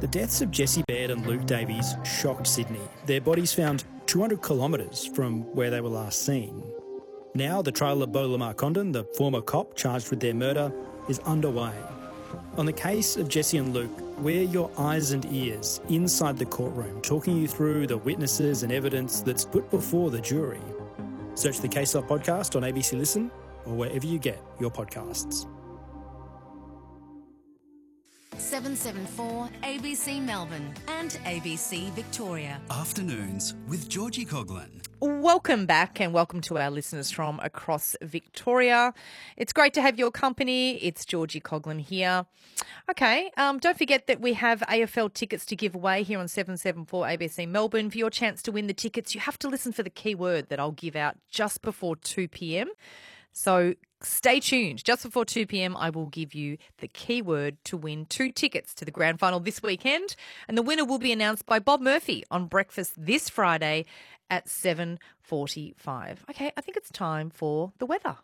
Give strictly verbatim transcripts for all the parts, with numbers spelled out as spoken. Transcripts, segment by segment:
The deaths of Jesse Baird and Luke Davies shocked Sydney. Their bodies found two hundred kilometres from where they were last seen. Now the trial of Beau Lamar Condon, the former cop charged with their murder, is underway. On the case of Jesse and Luke, we're your eyes and ears inside the courtroom, talking you through the witnesses and evidence that's put before the jury. Search the Case Off podcast on A B C Listen or wherever you get your podcasts. seven seven four A B C Melbourne and A B C Victoria. Afternoons with Georgie Coughlin. Welcome back and welcome to our listeners from across Victoria. It's great to have your company. It's Georgie Coughlin here. Okay, um, don't forget that we have A F L tickets to give away here on seven seven four A B C Melbourne. For your chance to win the tickets, you have to listen for the keyword that I'll give out just before two p.m. So stay tuned. Just before two p.m, I will give you the keyword to win two tickets to the grand final this weekend. And the winner will be announced by Bob Murphy on Breakfast this Friday at seven forty-five. Okay, I think it's time for the weather.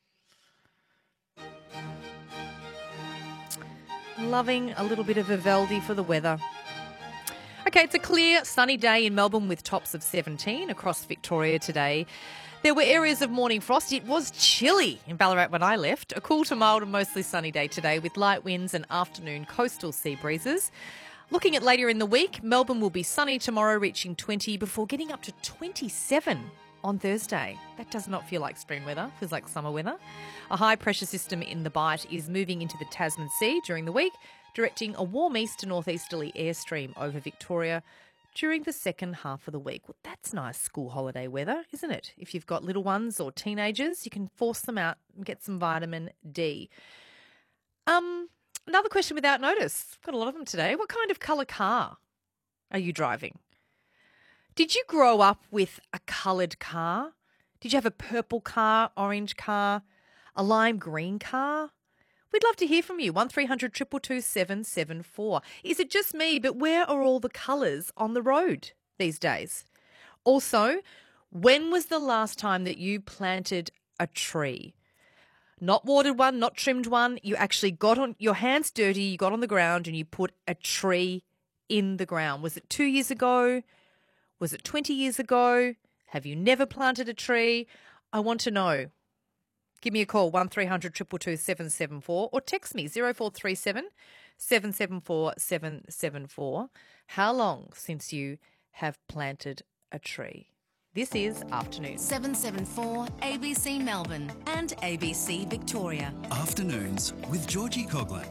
Loving a little bit of Vivaldi for the weather. Okay, it's a clear, sunny day in Melbourne with tops of seventeen across Victoria today. There were areas of morning frost. It was chilly in Ballarat when I left. A cool to mild and mostly sunny day today with light winds and afternoon coastal sea breezes. Looking at later in the week, Melbourne will be sunny tomorrow, reaching twenty before getting up to twenty-seven on Thursday. That does not feel like spring weather. Feels like summer weather. A high pressure system in the Bight is moving into the Tasman Sea during the week, directing a warm east to northeasterly airstream over Victoria during the second half of the week. Well, that's nice school holiday weather, isn't it? If you've got little ones or teenagers, you can force them out and get some vitamin D. Um, another question without notice. Got a lot of them today. What kind of colour car are you driving? Did you grow up with a coloured car? Did you have a purple car, orange car, a lime green car? We'd love to hear from you. one three hundred two two two seven seven four. Is it just me, but where are all the colours on the road these days? Also, when was the last time that you planted a tree? Not watered one, not trimmed one. You actually got on your hands dirty, you got on the ground and you put a tree in the ground. Was it two years ago? Was it twenty years ago? Have you never planted a tree? I want to know. Give me a call, one three hundred two two two seven seven four, or text me, zero four three seven seven seven four seven seven four. How long since you have planted a tree? This is Afternoon. seven seven four A B C Melbourne and A B C Victoria. Afternoons with Georgie Coughlin.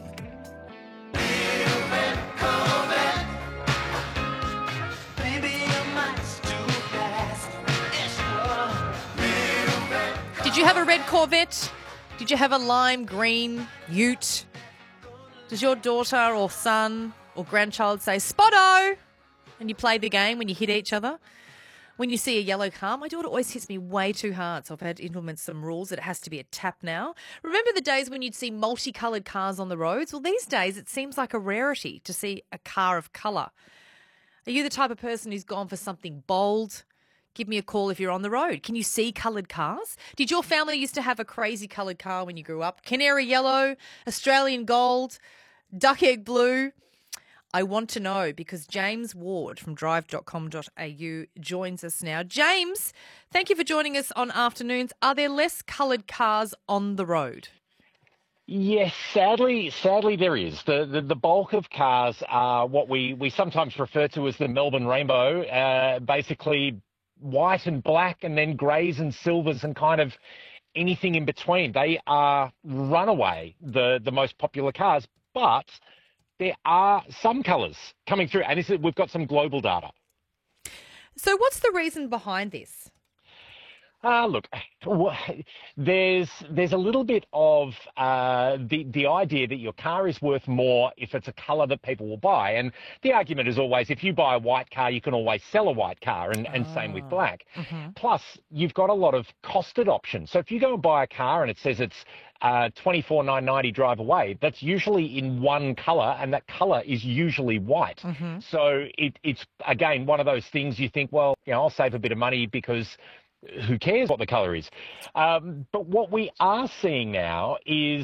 Did you have a red Corvette? Did you have a lime green ute? Does your daughter or son or grandchild say, Spotto? And you play the game when you hit each other? When you see a yellow car, my daughter always hits me way too hard, so I've had to implement some rules that it has to be a tap now. Remember the days when you'd see multicoloured cars on the roads? Well, these days it seems like a rarity to see a car of colour. Are you the type of person who's gone for something bold? Give me a call if you're on the road. Can you see coloured cars? Did your family used to have a crazy coloured car when you grew up? Canary yellow, Australian gold, duck egg blue? I want to know because James Ward from drive dot com dot a u joins us now. James, thank you for joining us on Afternoons. Are there less coloured cars on the road? Yes, sadly, sadly there is. The, the the bulk of cars are what we, we sometimes refer to as the Melbourne Rainbow, uh, basically white and black and then greys and silvers and kind of anything in between. They are runaway, the, the most popular cars, but there are some colours coming through, and this is, we've got some global data. So what's the reason behind this? Uh, look, there's there's a little bit of uh, the the idea that your car is worth more if it's a colour that people will buy. And the argument is always, if you buy a white car, you can always sell a white car, and, and oh. same with black. Mm-hmm. Plus, you've got a lot of costed options. So if you go and buy a car and it says it's uh, twenty-four thousand nine hundred ninety drive away, that's usually in one colour, and that colour is usually white. Mm-hmm. So it, it's, again, one of those things you think, well, you know, I'll save a bit of money because who cares what the colour is? Um, but what we are seeing now is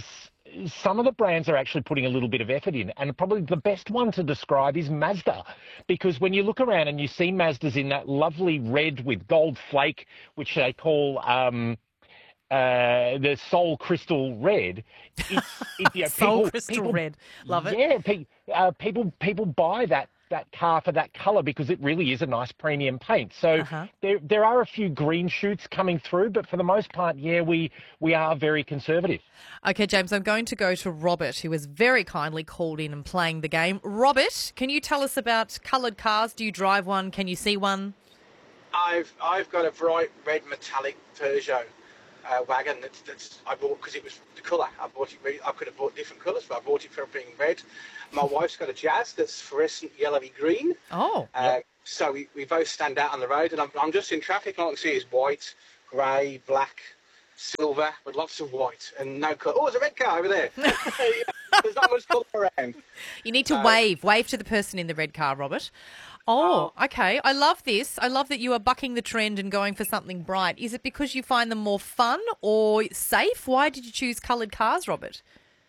some of the brands are actually putting a little bit of effort in, and probably the best one to describe is Mazda, because when you look around and you see Mazdas in that lovely red with gold flake, which they call um, uh, the Soul Crystal Red, it's, it, you know, Soul people, Crystal people, Red. Love it. Yeah, pe- uh, people people buy that. that car for that colour because it really is a nice premium paint. So Uh-huh. there there are a few green shoots coming through, but for the most part, yeah, we we are very conservative. Okay, James, I'm going to go to Robert, who has very kindly called in and playing the game. Robert, can you tell us about coloured cars? Do you drive one? Can you see one? I've I've got a bright red metallic Peugeot uh, wagon that's, that's I bought because it was the colour. I bought it. Really, I could have bought different colours, but I bought it for being red. My wife's got a Jazz that's fluorescent yellowy green. Oh. Uh, so we, we both stand out on the road, and I'm, I'm just in traffic. And all I can see is white, grey, black, silver, with lots of white and no colour. Oh, there's a red car over there. There's not much colour around. You need to Uh, wave. Wave to the person in the red car, Robert. Oh, okay. I love this. I love that you are bucking the trend and going for something bright. Is it because you find them more fun or safe? Why did you choose coloured cars, Robert?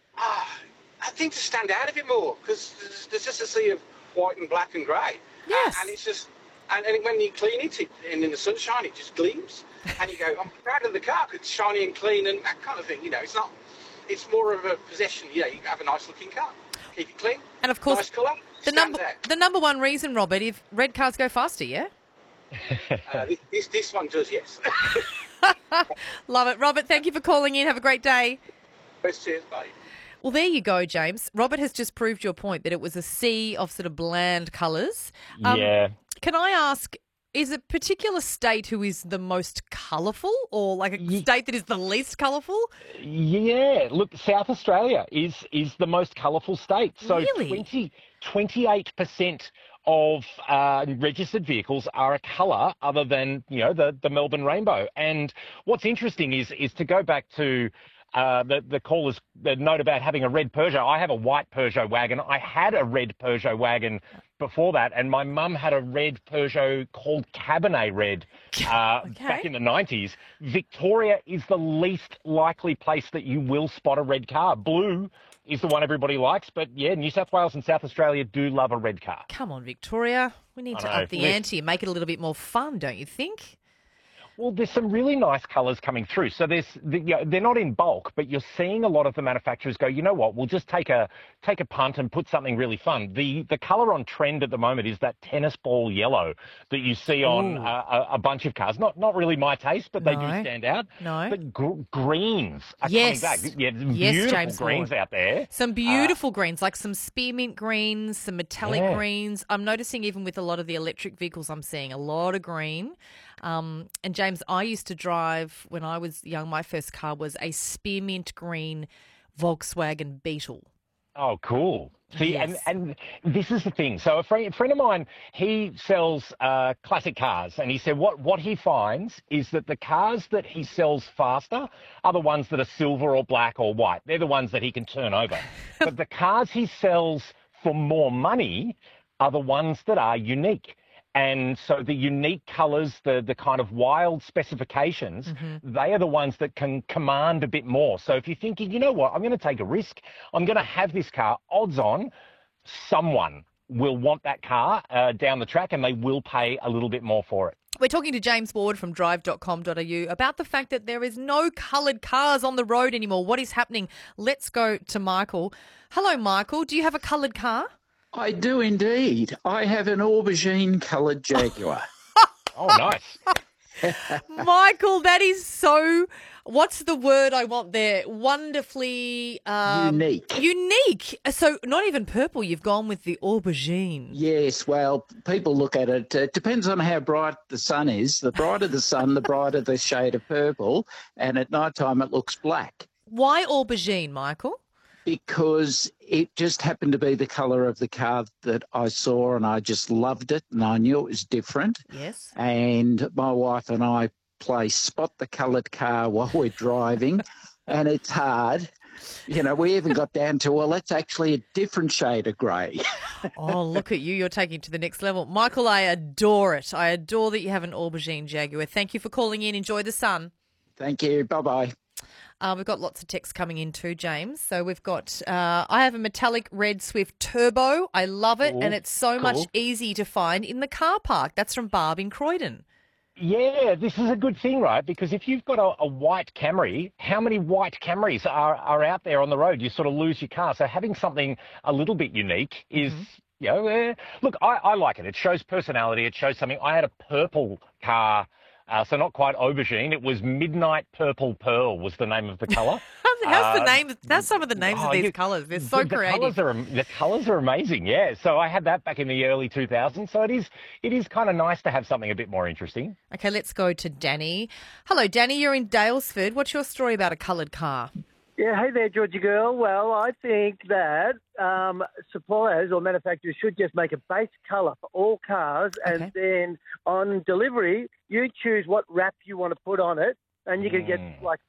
I think to stand out a bit more, because there's, there's just a sea of white and black and grey. Yes. And, and it's just, and, and when you clean it, it, and in the sunshine, it just gleams. And you go, I'm proud of the car because it's shiny and clean and that kind of thing. You know, it's not, it's more of a possession. You know, you have a nice looking car, keep it clean. And of course, nice colour. The stands number, out. the number one reason, Robert, if red cars go faster, yeah? Uh, this, this one does, yes. Love it. Robert, thank you for calling in. Have a great day. Cheers, bye. Well, there you go, James. Robert has just proved your point that it was a sea of sort of bland colours. Um, yeah. Can I ask, is a particular state who is the most colourful or like a state that is the least colourful? Yeah, look, South Australia is is the most colourful state. So Really? twenty, twenty-eight percent of uh, registered vehicles are a colour other than, you know, the, the Melbourne rainbow. And what's interesting is is to go back to uh, the, the caller's the note about having a red Peugeot. I have a white Peugeot wagon. I had a red Peugeot wagon before that, and my mum had a red Peugeot called Cabernet Red uh, Okay. back in the nineties. Victoria is the least likely place that you will spot a red car. Blue is the one everybody likes, but yeah, New South Wales and South Australia do love a red car. Come on, Victoria. We need I to know. up the Let's- ante and make it a little bit more fun, don't you think? Well, there's some really nice colours coming through. So there's, the, you know, they're not in bulk, but you're seeing a lot of the manufacturers go, you know what, we'll just take a take a punt and put something really fun. The the colour on trend at the moment is that tennis ball yellow that you see on Ooh. uh, a, a bunch of cars. Not not really my taste, but they No. do stand out. No. But gr- greens are Yes. coming back. Yeah, there's Yes, beautiful James greens Ward. out there. Some beautiful greens, like some spearmint greens, some metallic Yeah. greens. I'm noticing even with a lot of the electric vehicles, I'm seeing a lot of green. Um, and James, I used to drive when I was young. My first car was a spearmint green Volkswagen Beetle. Oh, cool. See, Yes. and, and this is the thing. So a friend, a friend of mine, he sells uh, classic cars, and he said what, what he finds is that the cars that he sells faster are the ones that are silver or black or white. They're the ones that he can turn over. But the cars he sells for more money are the ones that are unique. And so the unique colours, the, the kind of wild specifications, Mm-hmm. they are the ones that can command a bit more. So if you're thinking, you know what, I'm going to take a risk, I'm going to have this car, odds on someone will want that car uh, down the track and they will pay a little bit more for it. We're talking to James Ward from drive dot com dot a u about the fact that there is no coloured cars on the road anymore. What is happening? Let's go to Michael. Hello, Michael. Do you have a coloured car? I do indeed. I have an aubergine coloured Jaguar. Oh, nice. Michael, that is so, what's the word I want there? Wonderfully um, Unique. Unique. So not even purple, you've gone with the aubergine. Yes, well, people look at it. It depends on how bright the sun is. The brighter the sun, the brighter the shade of purple. And at night time, it looks black Why aubergine, Michael? because it just happened to be the colour of the car that I saw and I just loved it and I knew it was different. Yes. And my wife and I play spot the coloured car while we're driving and it's hard. You know, we even got down to, well, that's actually a different shade of grey. Oh, look at you. You're taking it to the next level. Michael, I adore it. I adore that you have an aubergine Jaguar. Thank you for calling in. Enjoy the sun. Thank you. Bye-bye. Uh, we've got lots of texts coming in too, James. So we've got, uh, I have a metallic red Swift Turbo. I love it, Ooh, and it's so cool. much easy to find in the car park. That's from Barb in Croydon. Yeah, this is a good thing, right? Because if you've got a, a white Camry, how many white Camrys are, are out there on the road? You sort of lose your car. So having something a little bit unique is, mm-hmm. you know, uh, look, I, I like it. It shows personality. It shows something. I had a purple car, uh, so not quite aubergine. It was Midnight Purple Pearl was the name of the colour. How's the uh, name? That's some of the names oh, of these you, colours. They're so the, creative. The colours, are, the colours are amazing, yeah. So I had that back in the early two thousands. So it is it is kind of nice to have something a bit more interesting. Okay, let's go to Danny. Hello, Danny. You're in Daylesford. What's your story about a coloured car? Yeah, hey there, Georgie girl. Well, I think that um, suppliers or manufacturers should just make a base colour for all cars, okay. and then on delivery, you choose what wrap you want to put on it, and you can get like